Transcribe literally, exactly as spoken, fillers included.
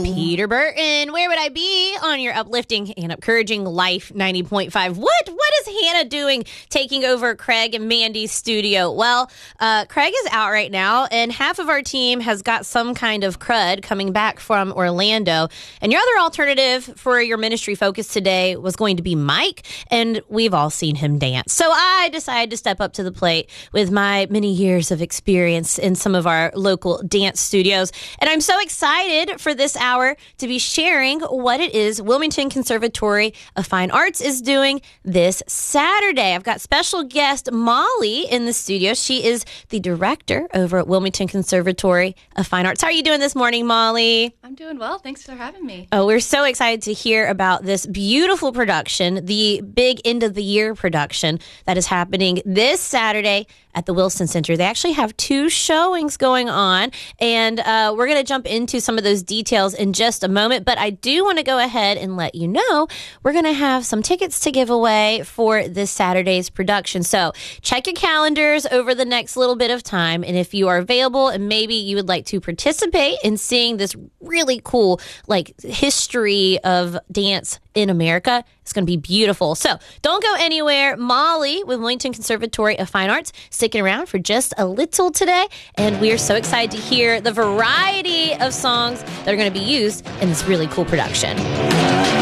Peter Burton, where would I be on your uplifting and encouraging Life ninety point five? What? What is Hannah doing taking over Craig and Mandy's studio? Well, uh, Craig is out right now, and half of our team has got some kind of crud coming back from Orlando. And your other alternative for your ministry focus today was going to be Mike, and we've all seen him dance. So I decided to step up to the plate with my many years of experience in some of our local dance studios. And I'm so excited for this hour to be sharing what it is Wilmington Conservatory of Fine Arts is doing this Saturday. I've got special guest Molly in the studio. She is the director over at Wilmington Conservatory of Fine Arts. How are you doing this morning, Molly? I'm doing well. Thanks for having me. Oh, we're so excited to hear about this beautiful production, the big end of the year production that is happening this Saturday at the Wilson Center. They actually have two showings going on, and uh, we're going to jump into some of those details in just a moment. But I do want to go ahead and let you know we're going to have some tickets to give away for this Saturday's production. So check your calendars over the next little bit of time, and if you are available and maybe you would like to participate in seeing this really cool like history of dance in America, it's going to be beautiful. So don't go anywhere. Molly with Wilmington Conservatory of Fine Arts sticking around for just a little today, and we are so excited to hear the variety of songs that are going to be used in this really cool production.